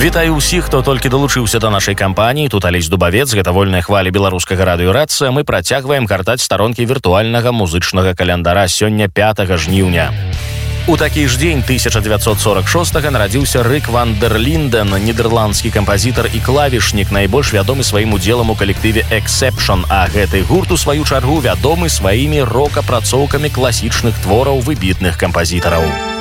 Вітаю ўсіх, хто толькі далучыўся да нашай кампаніі. Тут Алесь Дубавец, гэта вольная хваля беларускага радыё «Рацыя». Мы працягваем гартаць старонкі віртуальнага музычнага календара. Сёння 5 жніўня. У такі ж дзень 1946-га нарадзіўся Рык ван дер Линден, нідэрландскі кампазітар і клавішнік, найбольш вядомы сваім удзелам у калектыве Exception, а гэты гурт у сваю чаргу вядомы сваімі рок-апрацоўкамі класічных твораў выбітных кампазітараў.